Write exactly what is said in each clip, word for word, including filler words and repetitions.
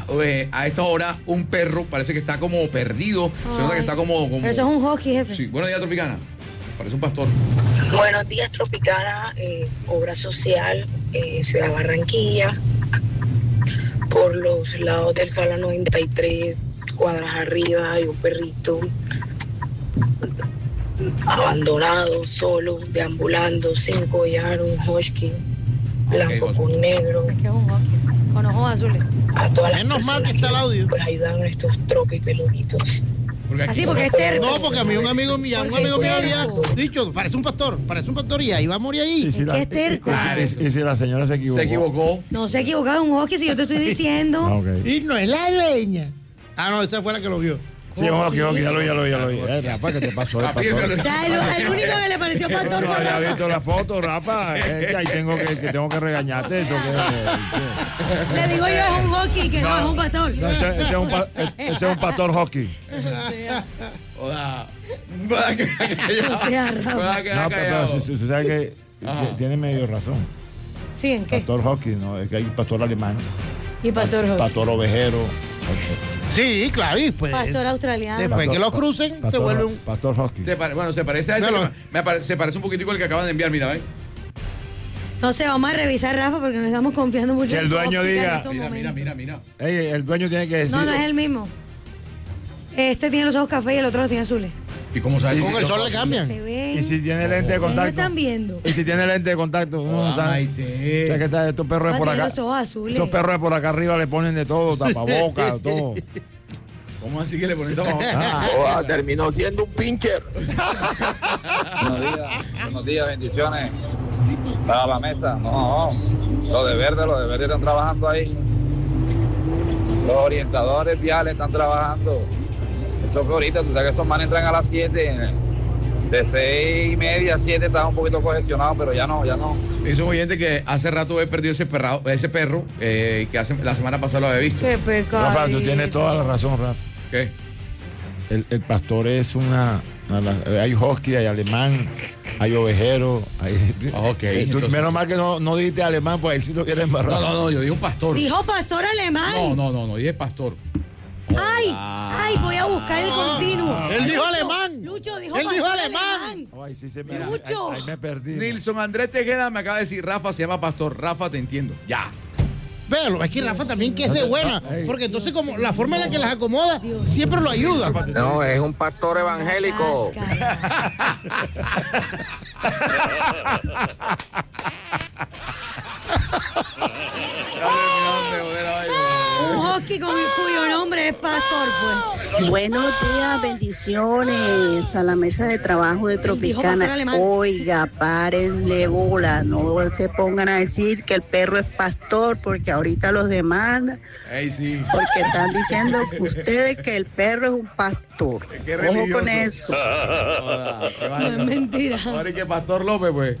eh, a esta hora un perro, parece que está como perdido. Ay. Se nota que está como, como... Pero eso es un husky, jefe. Sí, buenos días, Tropicana. Parece un pastor. Buenos días, Tropicana, eh, obra social, eh, Ciudad Barranquilla, por los lados del Sala noventa y tres, cuadras arriba, hay un perrito abandonado, solo, deambulando, sin collar, un husky, blanco okay, con negro. Es que es un husky, con ojos azules. A todas las Menos mal que está que, el audio. Pues ayudan a estos tropis peluditos. Porque Así porque es terco. No, porque a mí un amigo mío, un amigo mío había dicho, parece un pastor, parece un pastor y ahí va a morir ahí. ¿Y si la, es terco? Y, y, y, y si la señora se equivocó. Se equivocó. No se equivocó, es un husky, si yo te estoy diciendo. Ah, okay. Y no es la dueña. Ah, no, esa fue la que lo vio. Sí, vamos, que ya lo vi, ya lo vi, ya lo vi. Eh, Rafa, ¿qué te pasó? O sea, el, el único que le pareció pastor no, fue no había visto la foto, Rafa. Es que ahí tengo que, que, tengo que regañarte. Esto, que, que... Le digo yo, es un hockey, que no, no es un pastor. No, ese, ese, es un pa, ese, ese es un pastor hockey. Hola. O sea, Rafa. No, pero si usted sabe que tiene medio razón. ¿Sí, en qué? Pastor hockey, no, es que hay pastor alemán. Y pastor hockey. Pastor ovejero. Sí, claro, y pues, pastor australiano. Después pastor, que los crucen, pastor, se vuelve un... Pastor husky. Se pare, bueno, se parece a ese. No, me pare, se parece un poquitico al que acaban de enviar, mira, ¿ves? No sé, vamos a revisar, Rafa, porque nos estamos confiando mucho. Que el dueño diga... Mira, mira, mira, mira. Ey, el dueño tiene que decir... No, no es el mismo. Este tiene los ojos café y el otro los tiene azules. ¿Y cómo sabes? Con el sol le cambian. Se ven. Y si tiene lente de contacto. ¿Qué están viendo? Y si tiene lente de contacto, uno no sabe. O sea, que está, estos perros de por acá. Los ojos azules. Estos perros de por acá arriba le ponen de todo, tapabocas, todo. ¿Cómo así que le ponen tapabocas? Ah, oh, terminó siendo un pincher. Buenos días, buenos días, bendiciones. Para la mesa. No, no. Los de verde, los de verde están trabajando ahí. Los orientadores viales están trabajando. Eso que ahorita, tú sabes que estos manes entran a las siete, de seis y media a siete estaban un poquito congestionados, pero ya no, ya no. Dice un oyente que hace rato he perdido ese, perrado, ese perro, eh, que hace, la semana pasada lo había visto. Qué pecado. Rafa, tú tienes toda la razón, Rafa. ¿Qué? El, el pastor es una, una... Hay husky, hay alemán, hay ovejero. Hay, okay, tú, entonces, menos mal que no, no dijiste alemán, pues ahí sí lo quieren embarrar. No, no, no, yo dije un pastor. ¿Dijo pastor alemán? No, no, no, no, dije pastor. ¡Ay! ¡Ay! Voy a buscar el continuo. Él dijo alemán. Lucho dijo Él dijo alemán. alemán. Oh, ahí sí se me, Lucho. Ahí, ahí me perdí. Nilson Andrés Tejeda me acaba de decir, Rafa se llama pastor. Rafa, te entiendo. Ya. Véalo, es que Rafa también que es de buena, porque entonces como la forma en la que las acomoda siempre lo ayuda. No, es un pastor evangélico. Un husky con cuyo nombre es pastor, pues. Buenos días, bendiciones a la mesa de trabajo de Tropicana. Oiga, párenle bola, no se pongan a decir que el perro es pastor porque ahorita los demandan. Ey, sí. Porque están diciendo ustedes que el perro es un pastor. Qué Ojo con eso. Hola, no es mentira. Ahora que Pastor López, pues.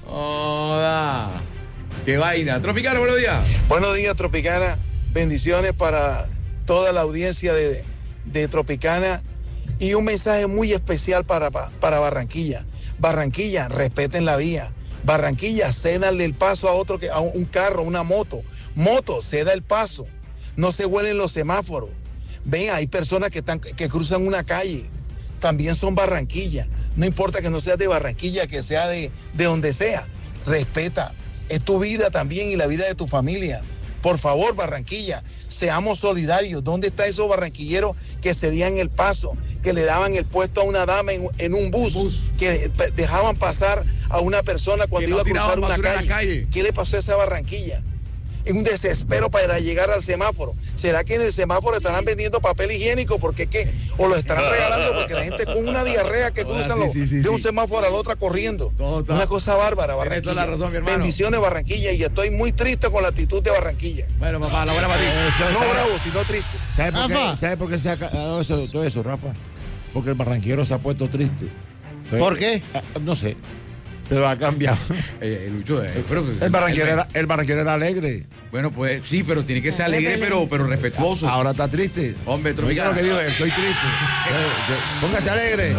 Hola. Qué vaina. Tropicana, buenos días. Buenos días, Tropicana. Bendiciones para toda la audiencia de, de Tropicana y un mensaje muy especial para, para Barranquilla. Barranquilla, respeten la vía. Barranquilla, cédale el paso a otro, que a un carro, una moto. Moto, ceda el paso. No se huelen los semáforos. Ven, hay personas que, están, que cruzan una calle. También son Barranquilla. No importa que no seas de Barranquilla, que sea de, de donde sea. Respeta. Es tu vida también y la vida de tu familia. Por favor, Barranquilla, seamos solidarios. ¿Dónde está esos barranquilleros que cedían el paso, que le daban el puesto a una dama en, en un bus, bus, que dejaban pasar a una persona cuando iba a cruzar una calle? calle? ¿Qué le pasó a esa Barranquilla? Es un desespero para llegar al semáforo. ¿Será que en el semáforo estarán vendiendo papel higiénico? Porque qué, o lo estarán regalando porque la gente con una diarrea que cruzan sí, sí, sí, de un sí. semáforo al otro corriendo. Todo, una cosa bárbara, Barranquilla. Toda la razón, mi hermano. Bendiciones, Barranquilla, y estoy muy triste con la actitud de Barranquilla. Bueno, papá, la buena para ti. No bravo, sino triste. ¿Sabe por qué, ¿sabe por qué se ha dado eso, todo eso, Rafa? Porque el barranquero se ha puesto triste. ¿Sabe? ¿Por qué? No sé. Pero ha cambiado. Eh, el, Lucho, eh, pero, el, barranquero era, el barranquero era alegre. Bueno, pues sí, pero tiene que ser alegre, pero, pero respetuoso. Ahora está triste. Hombre, Tropicana. Lo que digo, estoy triste. Póngase alegre.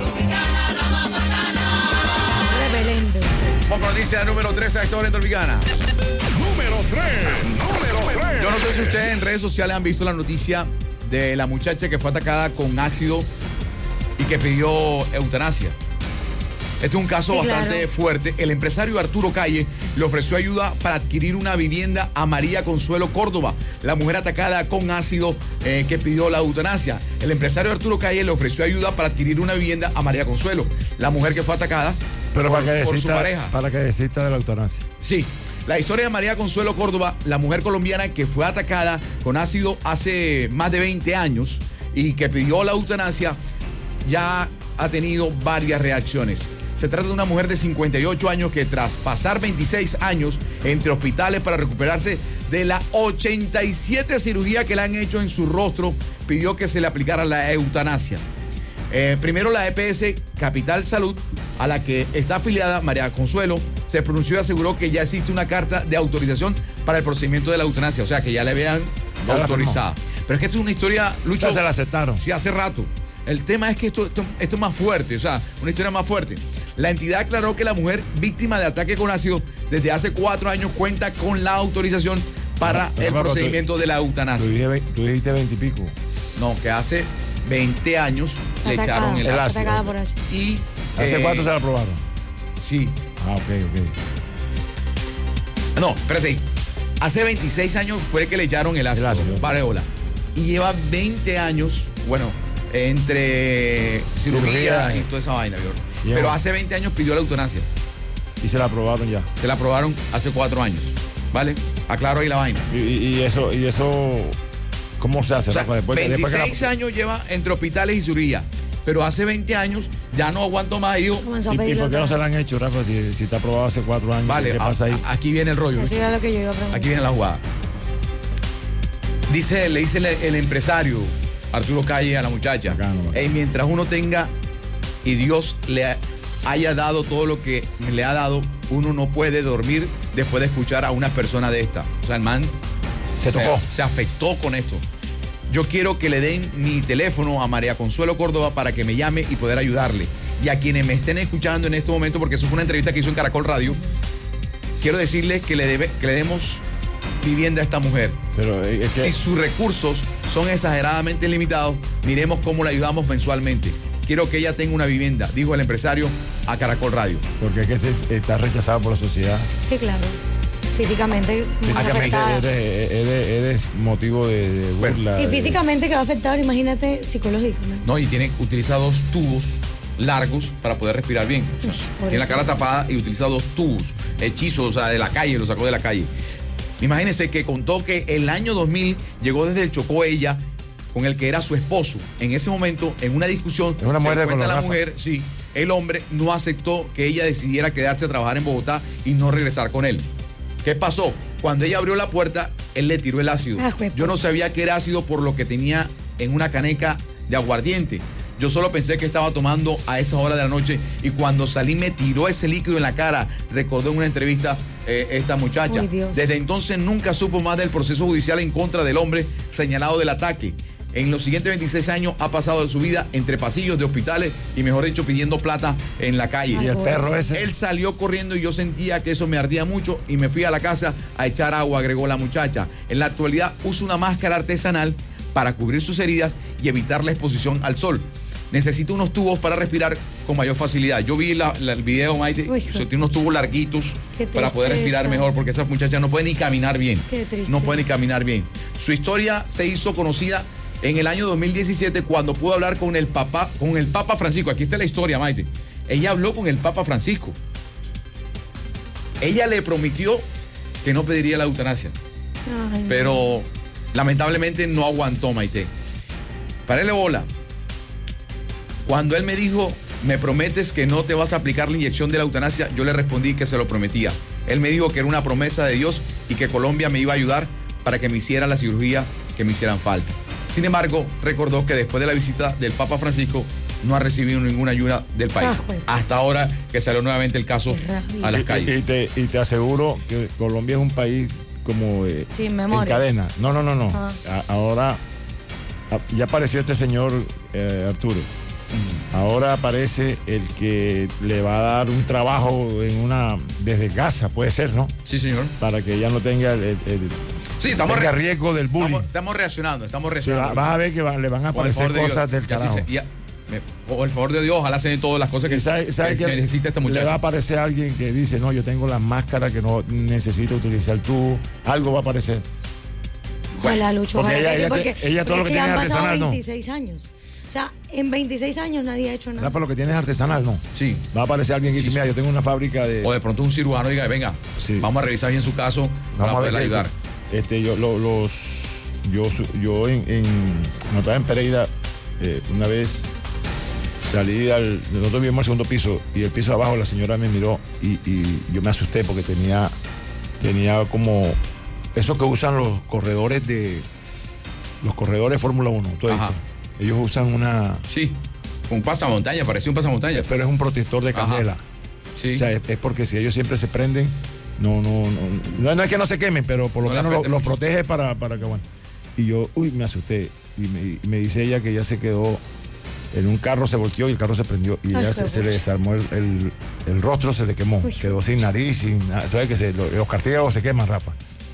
Vamos con noticia número tres a esta hora en Tropicana. Número tres. Número tres. Yo no sé si ustedes en redes sociales han visto la noticia de la muchacha que fue atacada con ácido y que pidió eutanasia. Este es un caso sí, bastante claro. fuerte. El empresario Arturo Calle le ofreció ayuda para adquirir una vivienda a María Consuelo Córdoba, la mujer atacada con ácido eh, que pidió la eutanasia. El empresario Arturo Calle le ofreció ayuda para adquirir una vivienda a María Consuelo, la mujer que fue atacada Pero por, para que por desista, su pareja. Para que desista de la eutanasia. Sí. La historia de María Consuelo Córdoba, la mujer colombiana que fue atacada con ácido hace más de veinte años y que pidió la eutanasia, ya ha tenido varias reacciones. Se trata de una mujer de cincuenta y ocho años que tras pasar veintiséis años entre hospitales para recuperarse de la ochenta y siete cirugías que le han hecho en su rostro, pidió que se le aplicara la eutanasia. Eh, primero la E P S Capital Salud, a la que está afiliada María Consuelo, se pronunció y aseguró que ya existe una carta de autorización para el procedimiento de la eutanasia, o sea que ya le habían ya autorizada. Pero es que esto es una historia, Lucho. Ya se la aceptaron. Sí, hace rato. El tema es que esto, esto, esto es más fuerte, o sea, una historia más fuerte. La entidad aclaró que la mujer víctima de ataque con ácido desde hace cuatro años cuenta con la autorización para pero, pero, el pero, procedimiento tú, de la eutanasia. Tú dijiste, tú dijiste veinte y pico. No, que hace veinte años atacada, le echaron el ácido. Atacada por ácido. Y, ¿Hace eh, cuánto se la aprobaron? Sí. Ah, ok, ok. No, espérate ahí. Hace veintiséis años fue que le echaron el ácido. El ácido. Vale, hola. Y lleva veinte años, bueno, entre cirugía, cirugía y toda esa vaina, ¿vio? Pero hace veinte años pidió la eutanasia. Y se la aprobaron ya. Se la aprobaron hace cuatro años. ¿Vale? Aclaro ahí la vaina. Y, y eso, y eso, ¿cómo se hace? O sea, después, veintiséis después que la... años lleva entre hospitales y cirugía. Pero hace veinte años ya no aguanto más. Digo, Comenzó a ¿Y, pedir ¿Y por qué no se la otra han hecho, Rafa? Si, si está aprobado hace cuatro años. vale, ¿qué pasa ahí? A, aquí viene el rollo. Eso era lo que yo iba a preguntar. Aquí viene la jugada. Dice, le dice el, el empresario Arturo Calle a la muchacha, Bacano, bacano. "Ey, mientras uno tenga y Dios le haya dado todo lo que le ha dado, uno no puede dormir después de escuchar a una persona de esta". O sea, el man Se tocó. Se, se afectó con esto. Yo quiero que le den mi teléfono a María Consuelo Córdoba para que me llame y poder ayudarle. Y a quienes me estén escuchando en este momento, porque eso fue una entrevista que hizo en Caracol Radio, quiero decirles que le, debe, que le demos vivienda a esta mujer. Pero es que... Si sus recursos son exageradamente limitados, miremos cómo le ayudamos mensualmente. Quiero que ella tenga una vivienda, dijo el empresario a Caracol Radio. Porque es que se- está rechazado por la sociedad. Sí, claro. Físicamente, muy Físicamente afectada. eres, eres- eres motivo de, de Bueno. burla. Sí, de- físicamente quedó afectado, imagínate psicológicamente. No, y tiene, utiliza dos tubos largos para poder respirar bien. O sea, Uy, tiene la cara pobrecita. tapada y utiliza dos tubos, hechizos, o sea, de la calle, lo sacó de la calle. Imagínense que contó que el año dos mil llegó desde el Chocó ella con el que era su esposo. En ese momento, en una discusión, Es una mujer se de encuentra color, la Rafa. mujer, sí, el hombre no aceptó que ella decidiera quedarse a trabajar en Bogotá y no regresar con él. ¿Qué pasó? Cuando ella abrió la puerta, él le tiró el ácido. Ah, jueputa. Yo no sabía que era ácido por lo que tenía en una caneca de aguardiente. Yo solo pensé que estaba tomando a esa hora de la noche y cuando salí me tiró ese líquido en la cara. Recordó en una entrevista eh, esta muchacha. Uy, Dios. Desde entonces nunca supo más del proceso judicial en contra del hombre señalado del ataque. En los siguientes veintiséis años ha pasado su vida entre pasillos de hospitales y, mejor dicho, pidiendo plata en la calle. Y el perro ese. Él salió corriendo y yo sentía que eso me ardía mucho y me fui a la casa a echar agua, agregó la muchacha. En la actualidad usa una máscara artesanal para cubrir sus heridas y evitar la exposición al sol. Necesita unos tubos para respirar con mayor facilidad. Yo vi la- la- el video, Maite, Uy, o sea, tiene unos tubos larguitos Qué para poder respirar tristeza. mejor, porque esa muchacha no puede ni caminar bien. Qué tristeza. No puede ni caminar bien. Su historia se hizo conocida en el año dos mil diecisiete cuando pudo hablar con el Papa, con el Papa Francisco. Aquí está la historia, Maite. Ella habló con el Papa Francisco. Ella le prometió que no pediría la eutanasia, Ay, no. pero lamentablemente no aguantó, Maite. Párele bola. Cuando él me dijo, ¿me prometes que no te vas a aplicar la inyección de la eutanasia? Yo le respondí que se lo prometía. Él me dijo que era una promesa de Dios y que Colombia me iba a ayudar para que me hiciera la cirugía que me hicieran falta. Sin embargo, recordó que después de la visita del Papa Francisco no ha recibido ninguna ayuda del país. Ah, pues. Hasta ahora que salió nuevamente el caso Qué rabia. a las Y- calles. Y, y te, y te aseguro que Colombia es un país como eh, Sí, en en memoria. cadena. No, no, no, no. Ah. A- ahora a- ya apareció este señor eh, Arturo. Ahora aparece el que le va a dar un trabajo en una desde casa, puede ser, ¿no? Sí, señor. Para que ella no tenga el, el- el- Sí, estamos tenga re- riesgo del bullying. Estamos, estamos reaccionando, estamos Sí, reaccionando. va- vas a ver que va- le van a Por el aparecer favor de cosas Dios, del que así carajo. se- ya, me- por el favor de Dios, ojalá se den todas las cosas que, Y sabe- sabe que que necesita esta le va a muchacha. aparecer alguien que dice, no, yo tengo la máscara que no necesito utilizar tú. Algo va a aparecer. Ojalá, Lucho. porque ojalá ella- sea así, ella porque, te- ella todo porque lo que es tiene han es pasado artesanal, ¿no? veintiséis años. O sea, en veintiséis años nadie ha hecho nada. Rafa, lo que tienes es artesanal, ¿no? Sí. Va a aparecer alguien que dice, mira, yo tengo una fábrica de... O de pronto un cirujano diga, venga, Sí. vamos a revisar bien su caso para Vamos a poder ver qué- ayudar. Este, yo, lo- los, yo, su- yo en, en, cuando estaba en Pereira, eh, una vez salí al, nosotros vivimos al segundo piso y el piso de abajo la señora me miró y, y yo me asusté porque tenía, tenía como eso que usan los corredores de, los corredores de Fórmula uno, ¿tú has Ajá. visto? Ellos usan una, Sí, un pasamontaña, parecía un pasamontaña. pero es un protector de Ajá. candela. Sí. O sea, es, es porque si ellos siempre se prenden, no, no, no, no, no es que no se quemen, pero por lo No le menos lo- afecte los mucho. protege para, para que bueno. Y yo, uy, me asusté. Y me, y me dice ella que ya se quedó en un carro, se volteó y el carro se prendió. Y Ay, ella qué se, se le bueno. desarmó el, el- el rostro, se le quemó. Uy. Quedó sin nariz, sin nada. Entonces, que se, lo- los cartílagos se queman, Rafa.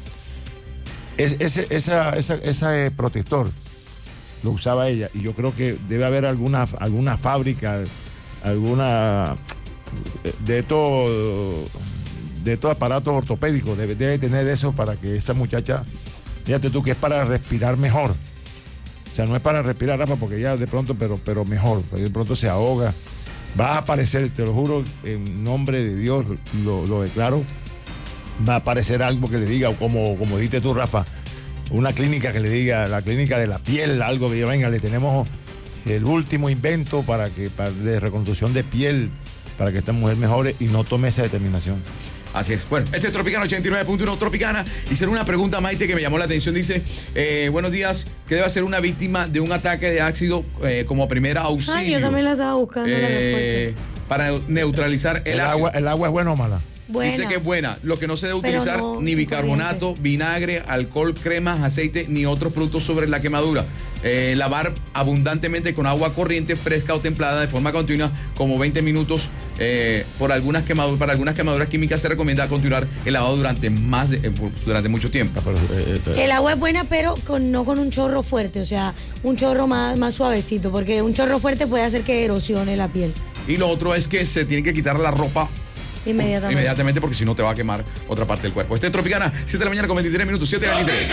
Es, ese esa, esa, esa, eh, protector lo usaba ella. Y yo creo que debe haber alguna, alguna fábrica, alguna de estos de estos aparatos ortopédicos, debe, debe tener eso para que esa muchacha, fíjate tú que es para respirar mejor. O sea, no es para respirar, Rafa, porque ya de pronto, pero, pero mejor, porque de pronto se ahoga. Va a aparecer, te lo juro, en nombre de Dios, lo, lo declaro, va a aparecer algo que le diga, como, como dijiste tú, Rafa, una clínica que le diga, la clínica de la piel, algo que diga, venga, le tenemos el último invento para que, para, de reconstrucción de piel, para que esta mujer mejore y no tome esa determinación. Así es. Bueno, este es Tropicana ochenta y nueve punto uno Tropicana. Hicieron una pregunta, Maite, que me llamó la atención. Dice, eh, buenos días, ¿qué debe hacer una víctima de un ataque de ácido eh, como primera auxilio? Ay, yo también la estaba buscando la Eh, respuesta. para neutralizar el, El ácido. agua, ¿El agua es buena o mala? Buena. Dice que es buena. Lo que no se debe Pero utilizar no ni bicarbonato, corriente. vinagre, alcohol, cremas, aceite, ni otros productos sobre la quemadura. Eh, lavar abundantemente con agua corriente, fresca o templada de forma continua, como veinte minutos. Eh, por algunas quemaduras, para algunas quemaduras químicas se recomienda continuar el lavado durante más de, eh, durante mucho tiempo. Pero, eh, eh, El agua es buena, pero con, no con un chorro fuerte, o sea, un chorro más, más suavecito, porque un chorro fuerte puede hacer que erosione la piel Y lo otro es que se tiene que quitar la ropa inmediatamente. inmediatamente porque si no te va a quemar otra parte del cuerpo. Este es Tropicana, siete de la mañana con veintitrés minutos, siete de la veintitrés.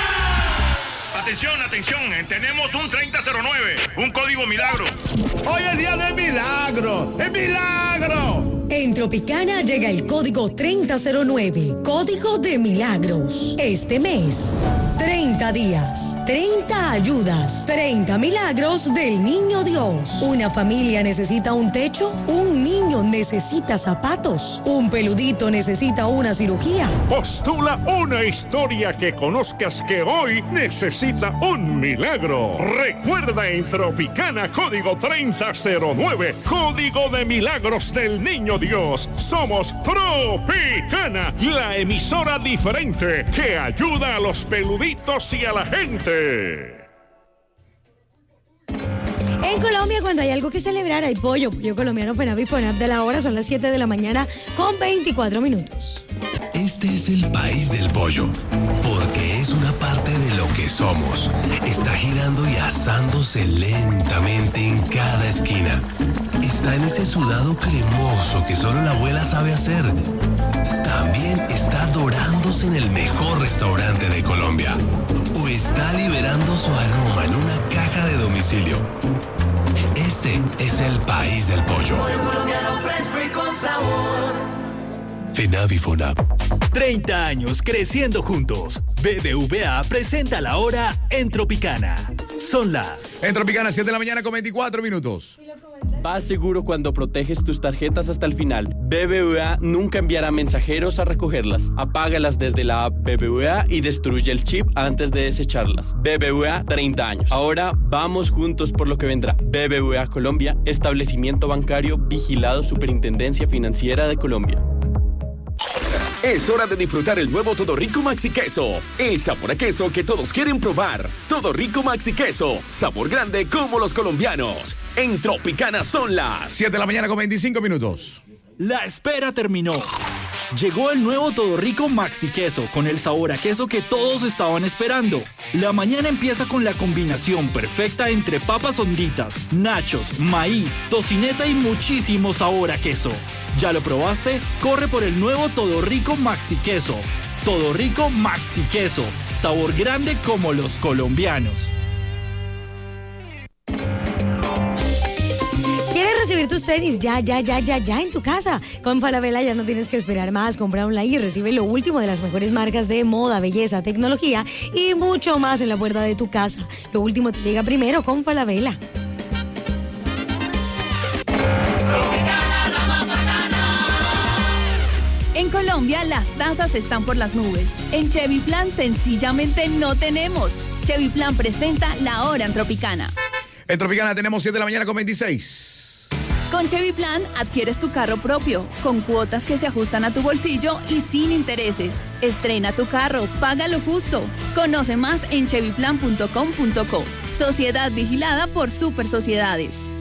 Atención, atención, tenemos un treinta cero nueve, un código milagro. Hoy es día de milagro, ¡es milagro! En Tropicana llega el código treinta cero nueve, código de milagros. Este mes, treinta días, treinta ayudas, treinta milagros del Niño Dios. Una familia necesita un techo, un niño necesita zapatos, un peludito necesita una cirugía. Postula una historia que conozcas que hoy necesita un milagro. Recuerda en Tropicana, código treinta cero nueve, código de milagros del Niño Dios. Somos Tropicana, la emisora diferente que ayuda a los peluditos y a la gente. En Colombia, cuando hay algo que celebrar, hay pollo. Pollo colombiano Fenab y Fonab de la hora. Son las siete de la mañana con veinticuatro minutos. Este es el país del pollo, porque es una parte de lo que somos. Está girando y asándose lentamente en cada esquina. Está en ese sudado cremoso que solo la abuela sabe hacer. También está dorándose en el mejor restaurante de Colombia. O está liberando su aroma en una caja de domicilio. Este es el país del pollo. Pollo colombiano fresco y con sabor. Fenab y Fonab. treinta años creciendo juntos. B B V A presenta la hora en Tropicana. Son las... En Tropicana, siete de la mañana con veinticuatro minutos. Vas seguro cuando proteges tus tarjetas hasta el final. B B V A nunca enviará mensajeros a recogerlas. Apágalas desde la app B B V A y destruye el chip antes de desecharlas. B B V A, treinta años. Ahora vamos juntos por lo que vendrá. B B V A Colombia, establecimiento bancario vigilado Superintendencia Financiera de Colombia. Es hora de disfrutar el nuevo Todo Rico Maxi Queso. El sabor a queso que todos quieren probar. Todo Rico Maxi Queso. Sabor grande como los colombianos. En Tropicana son las siete de la mañana con veinticinco minutos. La espera terminó. Llegó el nuevo Todo Rico Maxi Queso, con el sabor a queso que todos estaban esperando. La mañana empieza con la combinación perfecta entre papas honditas, nachos, maíz, tocineta y muchísimo sabor a queso. ¿Ya lo probaste? Corre por el nuevo Todo Rico Maxi Queso. Todo Rico Maxi Queso, sabor grande como los colombianos. ¿Quieres recibir tus tenis ya, ya, ya, ya, ya en tu casa? Con Falabella ya no tienes que esperar más. Compra online y recibe lo último de las mejores marcas de moda, belleza, tecnología y mucho más en la puerta de tu casa. Lo último te llega primero con Falabella. En Colombia las tasas están por las nubes. En Chevy Plan sencillamente no tenemos. Chevy Plan presenta La Hora en Tropicana. En Tropicana tenemos siete de la mañana con veintiséis. Con Chevy Plan adquieres tu carro propio, con cuotas que se ajustan a tu bolsillo y sin intereses. Estrena tu carro, paga lo justo. Conoce más en chevy plan punto com punto co. Sociedad vigilada por Super Sociedades.